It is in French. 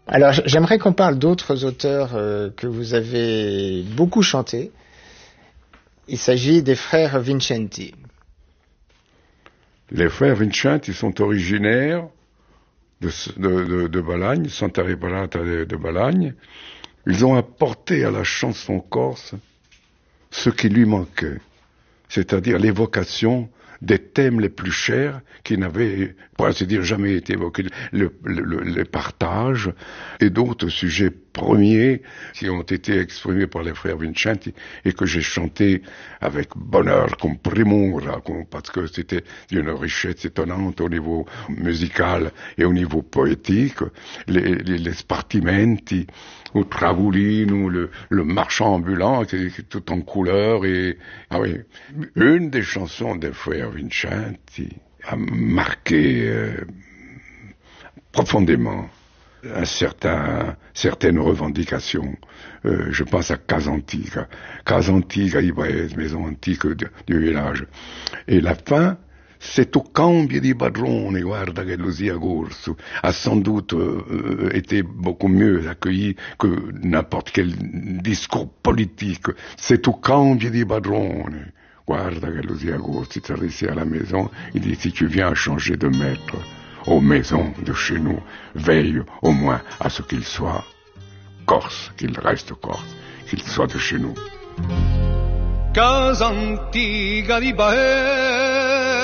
Alors, j'aimerais qu'on parle d'autres auteurs que vous avez beaucoup chantés. Il s'agit des frères Vincenti. Les frères Vincenti sont originaires de Balagne, Santa Reparata de Balagne. Ils ont apporté à la chanson corse ce qui lui manquait, c'est-à-dire l'évocation des thèmes les plus chers qui n'avaient, pour ainsi dire, jamais été évoqués, le partage et d'autres sujets premiers qui ont été exprimés par les frères Vincenti et que j'ai chanté avec bonheur, comme premura, parce que c'était d'une richesse étonnante au niveau musical et au niveau poétique, les spartimenti, ou Travulino, le marchand ambulant qui est tout en couleur et ah oui, une des chansons des frères Vincenti a marqué profondément certaines revendications. Je pense à Casa Antica. Casa Antica, Ibaez, maison antique du village. Et la fin, c'est au cambio di padrone, guarda che lo sia corso, a sans doute été beaucoup mieux accueilli que n'importe quel discours politique. C'est au cambio di padrone, guarda che lo sia corso. Il s'adressait à la maison, il dit si tu viens à changer de maître aux maisons de chez nous, veille au moins à ce qu'il soit corse, qu'il reste corse, qu'il soit de chez nous. Casa antica di Bae